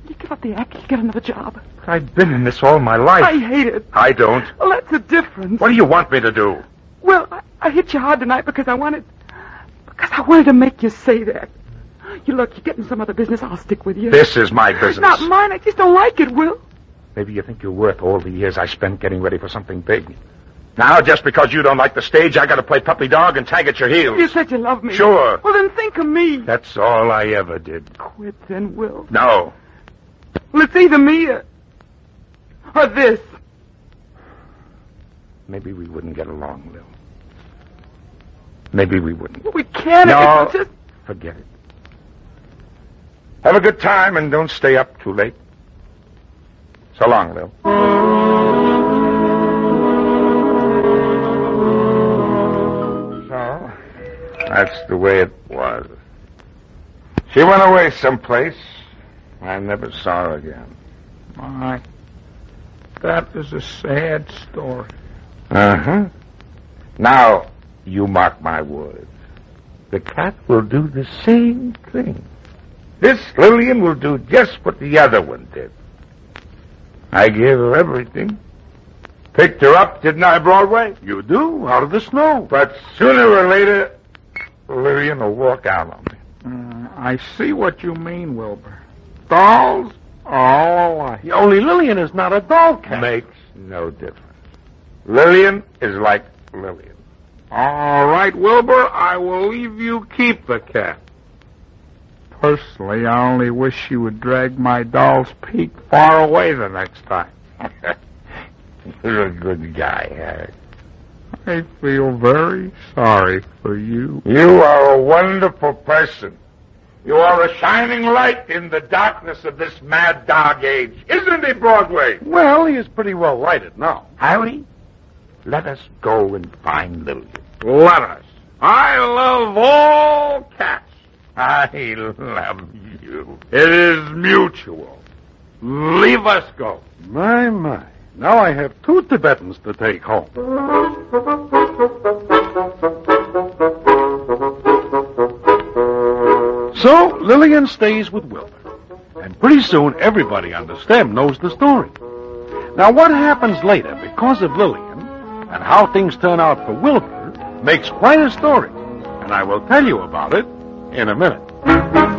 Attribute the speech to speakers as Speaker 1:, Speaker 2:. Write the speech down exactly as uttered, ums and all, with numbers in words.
Speaker 1: You give up the act, you get another job.
Speaker 2: I've been in this all my life.
Speaker 1: I hate it.
Speaker 2: I don't.
Speaker 1: Well, that's the difference.
Speaker 2: What do you want me to do?
Speaker 1: Well, I, I hit you hard tonight because I wanted... Because I wanted to make you say that. You look, you get in some other business, I'll stick with you.
Speaker 2: This is my business.
Speaker 1: Not mine, I just don't like it, Will.
Speaker 2: Maybe you think you're worth all the years I spent getting ready for something big. Now, just because you don't like the stage, I gotta play puppy dog and tag at your heels.
Speaker 1: You said you love me.
Speaker 2: Sure.
Speaker 1: Well, then think of me.
Speaker 2: That's all I ever did.
Speaker 1: Quit then, Will.
Speaker 2: No.
Speaker 1: Well, it's either me or... or this.
Speaker 2: Maybe we wouldn't get along, Lil. Maybe we wouldn't.
Speaker 1: Well, we can't.
Speaker 2: No,
Speaker 1: It's just...
Speaker 2: forget it. Have a good time and don't stay up too late. So long, Lil. So, that's the way it was. She went away someplace. I never saw her again.
Speaker 3: My, that is a sad story.
Speaker 2: Uh-huh. Now, you mark my words. The cat will do the same thing. This Lillian will do just what the other one did. I gave her everything. Picked her up, didn't I, Broadway?
Speaker 4: You do, out of the snow.
Speaker 2: But sooner or later, Lillian will walk out on me.
Speaker 3: Uh, I see what you mean, Wilbur. Dolls are all alike.
Speaker 4: Only Lillian is not a doll cat.
Speaker 2: Makes no difference. Lillian is like Lillian.
Speaker 3: All right, Wilbur, I will leave you keep the cat. Personally, I only wish she would drag my doll's peak far away the next time.
Speaker 2: You're a good guy, Harry.
Speaker 3: I feel very sorry for you.
Speaker 2: You are a wonderful person. You are a shining light in the darkness of this mad dog age. Isn't he, Broadway?
Speaker 4: Well, he is pretty well lighted now.
Speaker 2: Harry, let us go and find Lillian.
Speaker 3: Let us. I love all cats.
Speaker 2: I love you.
Speaker 3: It is mutual. Leave us go.
Speaker 4: My, my. Now I have two Tibetans to take home. So, Lillian stays with Wilbur. And pretty soon, everybody on the stem knows the story. Now, what happens later because of Lillian, and how things turn out for Wilbur, makes quite a story. And I will tell you about it in a minute.